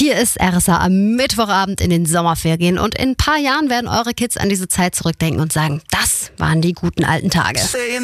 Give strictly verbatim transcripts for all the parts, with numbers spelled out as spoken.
Hier ist R S A am Mittwochabend in den Sommerferien und in ein paar Jahren werden eure Kids an diese Zeit zurückdenken und sagen, das waren die guten alten Tage.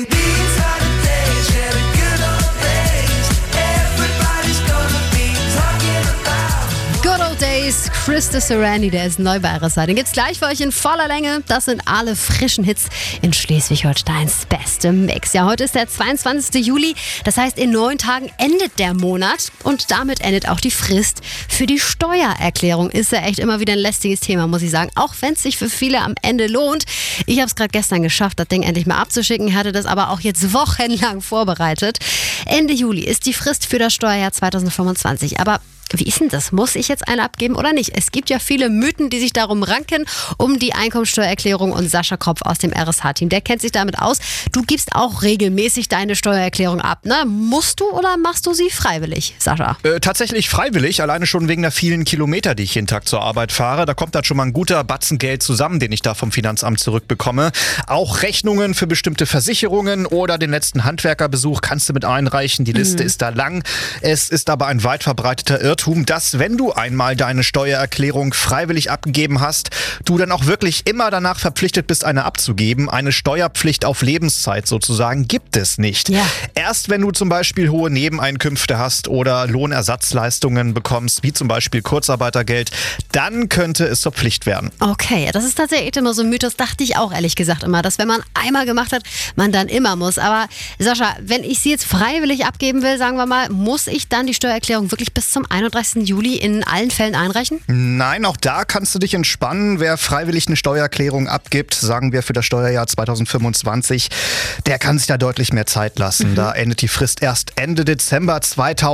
Good Old Days, Chris de Serrani, der ist neu bei R S A. Den gibt's gleich für euch in voller Länge. Das sind alle frischen Hits in Schleswig-Holsteins bestem Mix. Ja, heute ist der zweiundzwanzigste Juli. Das heißt, in neun Tagen endet der Monat und damit endet auch die Frist für die Steuererklärung. Ist ja echt immer wieder ein lästiges Thema, muss ich sagen. Auch wenn es sich für viele am Ende lohnt. Ich habe es gerade gestern geschafft, das Ding endlich mal abzuschicken. Hatte das aber auch jetzt wochenlang vorbereitet. Ende Juli ist die Frist für das Steuerjahr zweitausendfünfundzwanzig. Aber wie ist denn das? Muss ich jetzt eine abgeben oder nicht? Es gibt ja viele Mythen, die sich darum ranken, um die Einkommensteuererklärung, und Sascha Kropf aus dem R S H-Team, der kennt sich damit aus. Du gibst auch regelmäßig deine Steuererklärung ab, ne? Musst du oder machst du sie freiwillig, Sascha? Äh, tatsächlich freiwillig, alleine schon wegen der vielen Kilometer, die ich jeden Tag zur Arbeit fahre. Da kommt dann schon mal ein guter Batzen Geld zusammen, den ich da vom Finanzamt zurückbekomme. Auch Rechnungen für bestimmte Versicherungen oder den letzten Handwerkerbesuch kannst du mit einreichen. Die Liste mhm. ist da lang. Es ist aber ein weit verbreiteter Irrtum, dass, wenn du einmal deine Steuererklärung freiwillig abgegeben hast, du dann auch wirklich immer danach verpflichtet bist, eine abzugeben. Eine Steuerpflicht auf Lebenszeit sozusagen gibt es nicht. Ja. Erst wenn du zum Beispiel hohe Nebeneinkünfte hast oder Lohnersatzleistungen bekommst, wie zum Beispiel Kurzarbeitergeld, dann könnte es zur Pflicht werden. Okay, das ist tatsächlich immer so ein Mythos, dachte ich auch ehrlich gesagt immer, dass wenn man einmal gemacht hat, man dann immer muss. Aber Sascha, wenn ich sie jetzt freiwillig abgeben will, sagen wir mal, muss ich dann die Steuererklärung wirklich bis zum einunddreißigsten Juli in allen Fällen einreichen? Nein, auch da kannst du dich entspannen. Wer freiwillig eine Steuererklärung abgibt, sagen wir für das Steuerjahr zweitausendfünfundzwanzig, der kann sich da deutlich mehr Zeit lassen. Mhm. Da endet die Frist erst Ende Dezember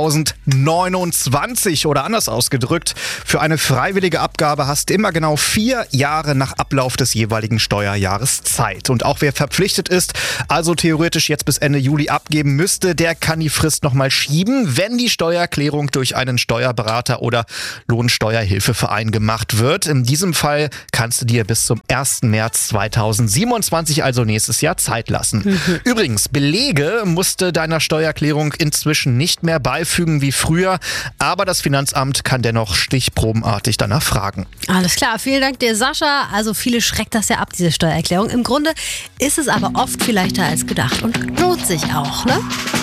zweitausendneunundzwanzig, oder anders ausgedrückt, für eine freiwillige Abgabe hast du immer genau vier Jahre nach Ablauf des jeweiligen Steuerjahres Zeit. Und auch wer verpflichtet ist, also theoretisch jetzt bis Ende Juli abgeben müsste, der kann die Frist nochmal schieben, wenn die Steuererklärung durch einen Steuerberater oder Lohnsteuerhilfeverein gemacht wird. In diesem Fall kannst du dir bis zum ersten März zweitausendsiebenundzwanzig, also nächstes Jahr, Zeit lassen. Mhm. Übrigens, Belege musst du deiner Steuererklärung inzwischen nicht mehr beifügen wie früher, aber das Finanzamt kann dennoch stichprobenartig danach fragen. Alles klar, vielen Dank dir, Sascha. Also viele schreckt das ja ab, diese Steuererklärung. Im Grunde ist es aber oft viel leichter als gedacht und lohnt sich auch, ne?